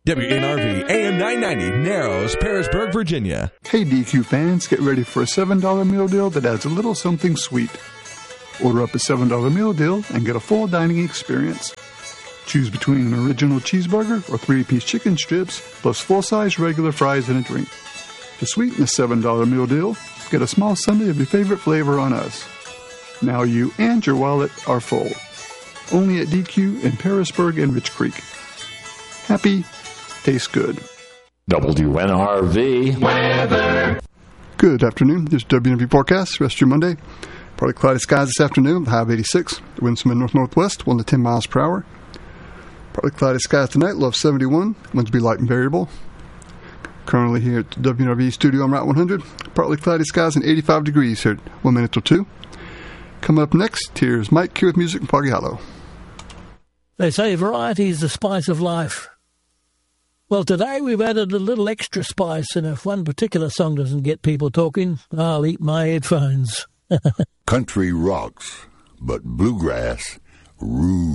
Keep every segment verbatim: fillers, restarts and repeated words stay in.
W N R V A M nine ninety, Narrows, Parisburg, Virginia. Hey D Q fans, get ready for a seven dollar meal deal that adds a little something sweet. Order up a seven dollar meal deal and get a full dining experience. Choose between an original cheeseburger or three-piece chicken strips, plus full-size regular fries and a drink. To sweeten the seven dollar meal deal, get a small sundae of your favorite flavor on us. Now you and your wallet are full. Only at D Q in Parisburg and Rich Creek. Happy, tastes good. W N R V weather. Good afternoon. This is W N R V forecast. Rest of your Monday. Partly cloudy skies this afternoon. High of eighty-six. The winds from the north-northwest, one to ten miles per hour. Partly cloudy skies tonight. Low of seventy-one. Winds will be light and variable. Currently here at the W N R V studio on Route one hundred. Partly cloudy skies and eighty-five degrees here at one minute till two. Coming up next, here's Mike Q with music from Foggy Hollow. They say variety is the spice of life. Well, today we've added a little extra spice, and if one particular song doesn't get people talking, I'll eat my headphones. Country rocks, but bluegrass rules.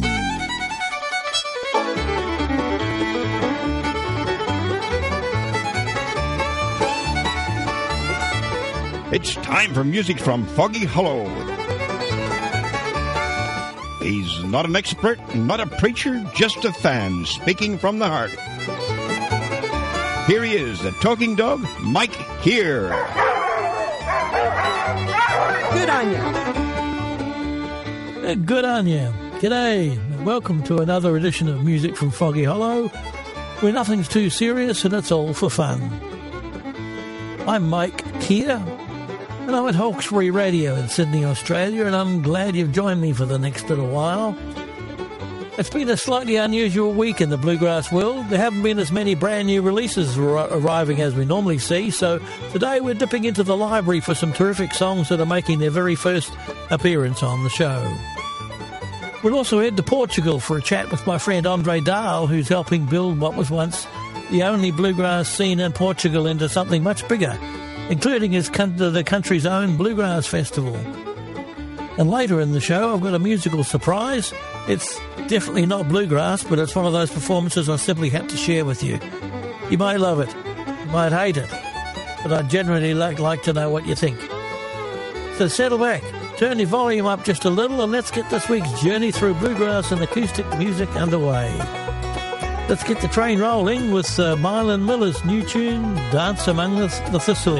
It's time for music from Foggy Hollow. He's not an expert, not a preacher, just a fan speaking from the heart. Here he is, the talking dog, Mike here. Good on you. Uh, good on you. G'day, and welcome to another edition of Music from Foggy Hollow, where nothing's too serious and it's all for fun. I'm Mike here, and I'm at Hawkesbury Radio in Sydney, Australia, and I'm glad you've joined me for the next little while. It's been a slightly unusual week in the bluegrass world. There haven't been as many brand new releases ar- arriving as we normally see, so today we're dipping into the library for some terrific songs that are making their very first appearance on the show. We'll also head to Portugal for a chat with my friend Andre Dahl, who's helping build what was once the only bluegrass scene in Portugal into something much bigger, including his the country's own Bluegrass Festival. And later in the show, I've got a musical surprise. It's definitely not bluegrass, but it's one of those performances I simply had to share with you. You might love it, you might hate it, but I'd generally like, like to know what you think. So settle back, turn your volume up just a little, and let's get this week's journey through bluegrass and acoustic music underway. Let's get the train rolling with uh, Mylan Miller's new tune, Dance Among the, the Thistles.